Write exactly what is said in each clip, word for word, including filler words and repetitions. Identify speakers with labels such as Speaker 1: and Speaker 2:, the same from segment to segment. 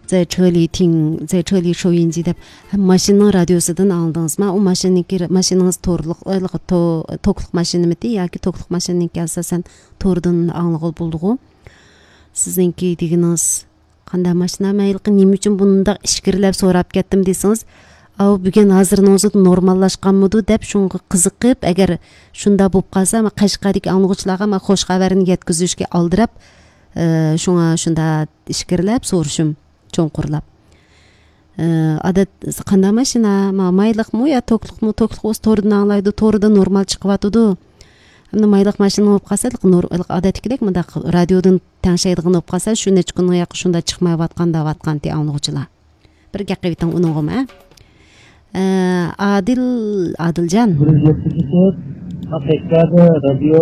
Speaker 1: 在车里听在车里收音机деп машинаның радиосыдан алдыңыз ма? У машинаның машинаңыз торлық токлық машина ме яки токлық машинаның асасан тордан аңлыгы булдыгы. Сизнеңки дегеніңіз қандай машина мәйлқи неме үшін бұнда ішкірләп сорап кеттім десеңіз, ау бүген азырыңыз нормаллашқанмыды деп шуңғы қызықып, әгер шунда болып қалса, ма Қашқадагы аңлыгычларга ма хош хабарын yetkizishga алдырап, шуңа шунда ішкірләп сорышым чоңқурлап. Адат қандай машина, ма майлықмы я токлықмы, токлық осы тордан аңлайды, торда нормал чыгып атыды. Мына майлық машина болып қалса, адат керек, мында радиодан таңшайдығын болып қалса, шу нече күн аяқ шунда чықмай ватқанда ватқан те аңлыгычылар. Бір гәкебитең уның гома. Адил Адилжан.
Speaker 2: радио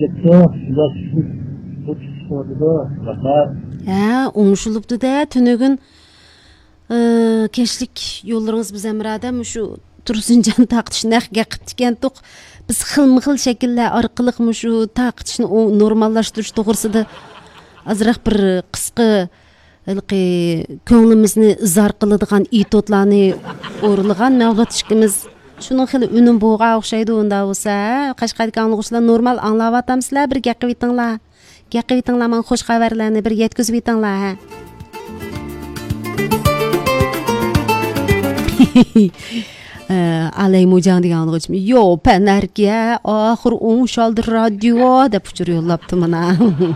Speaker 1: Ә, оңшылыпты да түнөгүн кечлик жолларыңыз биз эмрада мушу Турсунжан тактышын акга кыптыкен тук биз хылмы-хыл шекилле аркылык мушу тактышын нормаллаштырыш тогурсуда азыраак бир кыскы ылкы көңүлүбүзү изар кылдыган итотларны орулган маалымат ишкimiz шунун хил үнүн буга окшойду унда болса Кашкадагы аңлыгычылар нормал аңлап атамсызлар бир гакыбитыңлар гакыбитыңлар мен хош хабарларны бир жеткизип атыңлар Алай мужан деген аңлыгычым yo пенерге ахыр оң шалды радио деп учур yollapты мына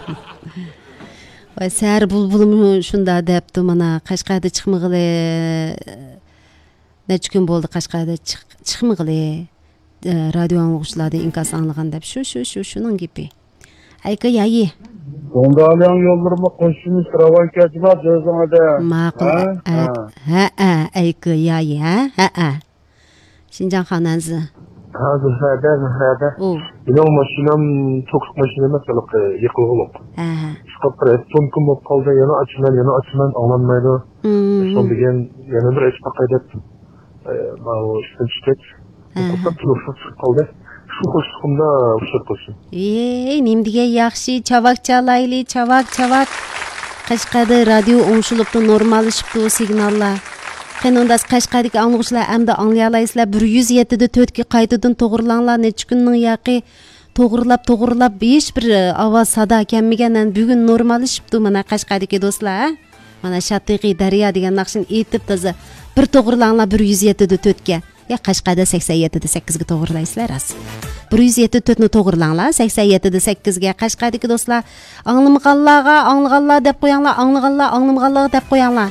Speaker 1: Ва сәр булбулум шунда депти мына Кашкада чыкмыгылы нече күн болду Кашкада чыкмыгылы радио аңлыгычыларды инкас аңлаган деп шу шу шу шунун кепи Айка яйы
Speaker 2: Sondalyağın yollarıma koşmuş ravankacılar gözlemede.
Speaker 1: Makul. Ha ha ayka yayi ha ha. Şinjan Hananzı.
Speaker 2: Ha zahada zahada. Benim maşinam çok maşina mesela yıkılgılık.
Speaker 1: Ha.
Speaker 2: Çıkıp reston kum olup kaldı yana açılan yana açılan anlanmaydı. Son degen yana bir eş pakaydet. Bu işte şirket. Çok çok çıkıp kaldı. Şu hoşluğumda uşak olsun.
Speaker 1: Eee, nemdige yaxshi çavak çalaylı, çavak çavak. Kashqada radio oңшылыпты normallaşıptı o signallar. Qenondas Kashqadagi аңлыгычылар әмді аңлай алайсызлар bir yüz yedi төртке қайтадан тоғырлаңлар нече күннің яқи тоғырлап тоғырлап беш bir аваз сада кәммегеннен бүгін normallaşıptı мына Kashqadagi достlar. Мана Шатиғи Дария деген нақшын етіп таза bir тоғырлаңлар bir yüz yedi төртке. Ya Qashqada sakson yetti sakkizga to'g'rilaysizlar as. bir yuz yetti төртni to'g'rilanglar, sakson yetti sakkizga Qashqadagi do'stlar, anglamaganlarga anglaganlar deb qo'yinglar, anglaganlar anglamaganlar deb qo'yinglar.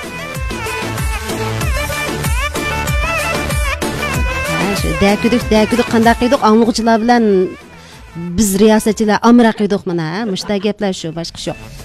Speaker 1: Ha, shu dakudik, dakudik qanday qiydik anglag'uchilar bilan biz riyosatchilar amra qiydik mana, mushta gaplar shu, boshqa yo'q.